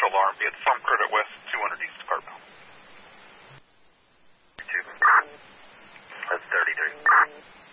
alarm. Be at Farm Credit West, 200 East Cardinal. 2. That's 33.